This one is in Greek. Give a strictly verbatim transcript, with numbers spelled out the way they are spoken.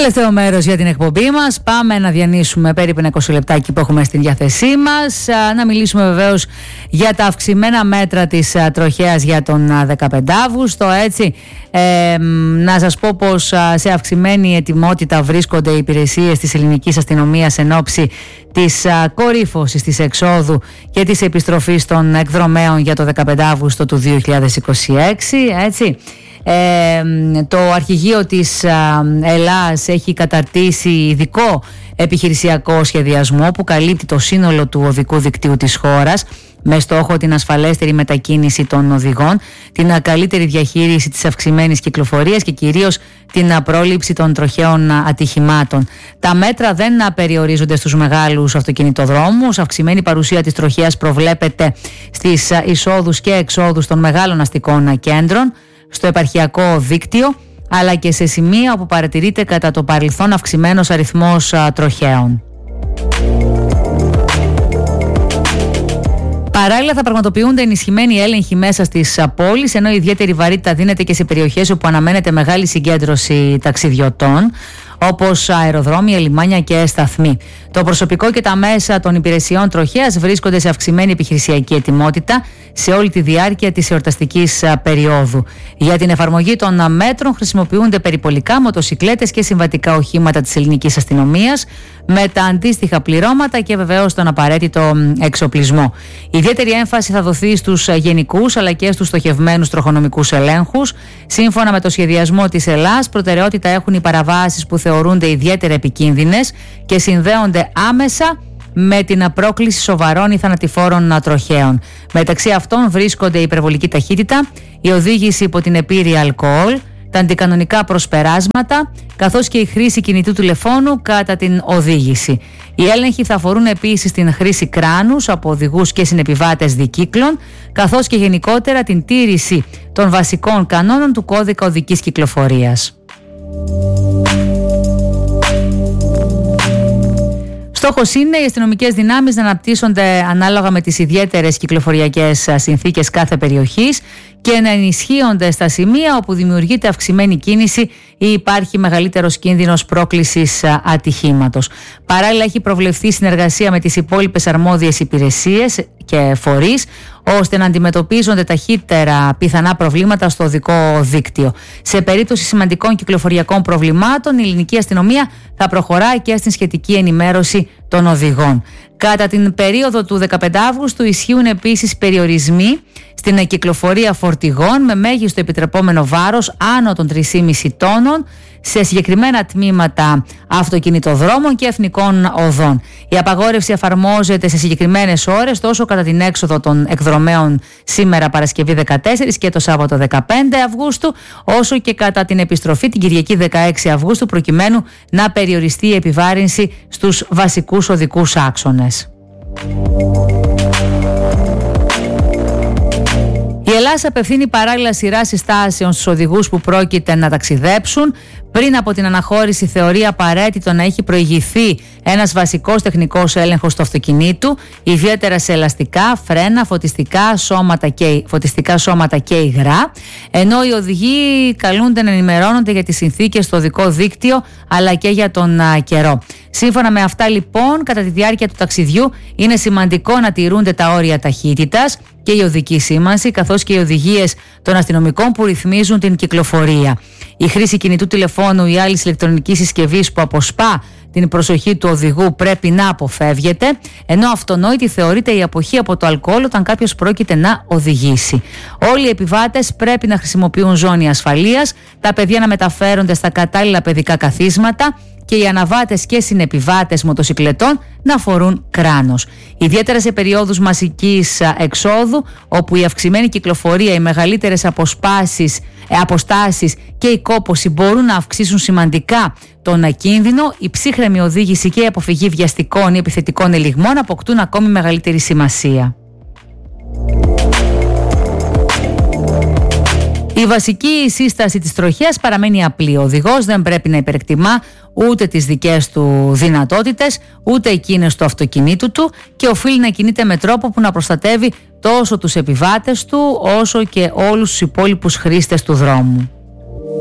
Τελευταίο μέρος για την εκπομπή μας. Πάμε να διανύσουμε περίπου ένα είκοσι λεπτάκι που έχουμε στην διάθεσή μας. Να μιλήσουμε βεβαίως για τα αυξημένα μέτρα της τροχέας για τον δεκαπέντε Αύγουστο. Έτσι, ε, να σας πω πως σε αυξημένη ετοιμότητα βρίσκονται οι υπηρεσίες της ελληνικής αστυνομίας εν ώψη της κορύφωσης της εξόδου και της επιστροφής των εκδρομέων για το δεκαπέντε Αύγουστο του δύο χιλιάδες είκοσι έξι. Έτσι. Ε, το αρχηγείο της Ελλάς έχει καταρτήσει ειδικό επιχειρησιακό σχεδιασμό που καλύπτει το σύνολο του οδικού δικτύου της χώρας με στόχο την ασφαλέστερη μετακίνηση των οδηγών, την καλύτερη διαχείριση της αυξημένης κυκλοφορίας και κυρίως την πρόληψη των τροχαίων ατυχημάτων. Τα μέτρα δεν περιορίζονται στους μεγάλους αυτοκινητοδρόμους. Αυξημένη παρουσία της τροχέας προβλέπεται στις εισόδους και εξόδους των μεγάλων αστικών κέντρων, στο επαρχιακό δίκτυο, αλλά και σε σημεία όπου παρατηρείται κατά το παρελθόν αυξημένος αριθμός α, τροχαίων. Παράλληλα, θα πραγματοποιούνται ενισχυμένοι έλεγχοι μέσα στις πόλεις, ενώ η ιδιαίτερη βαρύτητα δίνεται και σε περιοχές όπου αναμένεται μεγάλη συγκέντρωση ταξιδιωτών, όπως αεροδρόμια, λιμάνια και σταθμοί. Το προσωπικό και τα μέσα των υπηρεσιών τροχέας βρίσκονται σε αυξημένη επιχειρησιακή ετοιμότητα σε όλη τη διάρκεια της εορταστικής περίοδου. Για την εφαρμογή των μέτρων χρησιμοποιούνται περιπολικά, μοτοσικλέτες και συμβατικά οχήματα της ελληνικής αστυνομίας με τα αντίστοιχα πληρώματα και βεβαίως τον απαραίτητο εξοπλισμό. Ιδιαίτερη έμφαση θα δοθεί στους γενικούς αλλά και στους στοχευμένους τροχονομικούς ελέγχους. Σύμφωνα με το σχεδιασμό της Ελλάς, προτεραιότητα έχουν οι παραβάσεις που θεωρούνται ιδιαίτερα επικίνδυνες και συνδέονται άμεσα με την πρόκληση σοβαρών ή θανατηφόρων τροχαίων. Μεταξύ αυτών βρίσκονται η υπερβολική ταχύτητα, η οδήγηση υπό την επίρρεια αλκοόλ, τα αντικανονικά προσπεράσματα, καθώς και η χρήση κινητού τηλεφώνου κατά την οδήγηση. Οι έλεγχοι θα αφορούν επίσης την χρήση κράνους από οδηγούς και συνεπιβάτες δικύκλων, καθώς και γενικότερα την τήρηση των βασικών κανόνων του κώδικα οδικής κυκλοφορίας. Στόχος είναι οι αστυνομικές δυνάμεις να αναπτύσσονται ανάλογα με τις ιδιαίτερες κυκλοφοριακές συνθήκες κάθε περιοχής και να ενισχύονται στα σημεία όπου δημιουργείται αυξημένη κίνηση ή υπάρχει μεγαλύτερος κίνδυνος πρόκλησης ατυχήματος. Παράλληλα, έχει προβλεφθεί συνεργασία με τις υπόλοιπες αρμόδιες υπηρεσίες και φορείς, ώστε να αντιμετωπίζονται ταχύτερα πιθανά προβλήματα στο οδικό δίκτυο. Σε περίπτωση σημαντικών κυκλοφοριακών προβλημάτων, η ελληνική αστυνομία θα προχωράει και στην σχετική ενημέρωση των οδηγών. Κατά την περίοδο του δεκαπέντε Αυγούστου ισχύουν επίσης περιορισμοί στην κυκλοφορία φορτηγών με μέγιστο επιτρεπόμενο βάρος άνω των τρία κόμμα πέντε τόνων σε συγκεκριμένα τμήματα αυτοκινητοδρόμων και εθνικών οδών. Η απαγόρευση εφαρμόζεται σε συγκεκριμένες ώρες τόσο κατά την έξοδο των εκδρομέων σήμερα Παρασκευή δεκατέσσερις και το Σάββατο δεκαπέντε Αυγούστου, όσο και κατά την επιστροφή την Κυριακή δεκαέξι Αυγούστου, προκειμένου να περιοριστεί η επιβάρυνση στους βασικούς οδικούς άξονες. Η Ελλάδα απευθύνει παράλληλα σειρά συστάσεων στους οδηγούς που πρόκειται να ταξιδέψουν. Πριν από την αναχώρηση, θεωρεί απαραίτητο να έχει προηγηθεί ένας βασικός τεχνικός έλεγχος του αυτοκινήτου, ιδιαίτερα σε ελαστικά, φρένα, φωτιστικά σώματα και, φωτιστικά σώματα και υγρά, ενώ οι οδηγοί καλούνται να ενημερώνονται για τις συνθήκες στο οδικό δίκτυο αλλά και για τον α, καιρό. Σύμφωνα με αυτά, λοιπόν, κατά τη διάρκεια του ταξιδιού είναι σημαντικό να τηρούνται τα όρια ταχύτητας και η οδική σήμανση, καθώς και οι οδηγίες των αστυνομικών που ρυθμίζουν την κυκλοφορία. Η χρήση κινητού τηλεφώνου ή άλλης ηλεκτρονικής συσκευής που αποσπά την προσοχή του οδηγού πρέπει να αποφεύγεται, ενώ αυτονόητη θεωρείται η αποχή από το αλκοόλ όταν κάποιος πρόκειται να οδηγήσει. Όλοι οι επιβάτες πρέπει να χρησιμοποιούν ζώνη ασφαλείας, τα παιδιά να μεταφέρονται στα κατάλληλα παιδικά καθίσματα και οι αναβάτες και συνεπιβάτες μοτοσικλετών να φορούν κράνος. Ιδιαίτερα σε περιόδους μαζικής εξόδου, όπου η αυξημένη κυκλοφορία, οι μεγαλύτερες αποσπάσεις, ε, αποστάσεις και η κόπωση μπορούν να αυξήσουν σημαντικά τον κίνδυνο, η ψύχρεμη οδήγηση και η αποφυγή βιαστικών ή επιθετικών ελιγμών αποκτούν ακόμη μεγαλύτερη σημασία. Η βασική σύσταση της τροχέας παραμένει απλή. Ο οδηγός δεν πρέπει να υπερεκτιμά ούτε τις δικές του δυνατότητες, ούτε εκείνες του αυτοκινήτου του και οφείλει να κινείται με τρόπο που να προστατεύει τόσο τους επιβάτες του όσο και όλους τους υπόλοιπους χρήστες του δρόμου.